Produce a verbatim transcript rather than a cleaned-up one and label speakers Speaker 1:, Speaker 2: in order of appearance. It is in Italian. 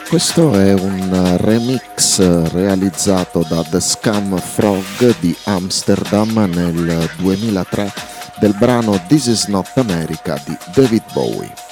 Speaker 1: Questo è un remix realizzato da The Scum Frog di Amsterdam nel duemilatré del brano This Is Not America di David Bowie.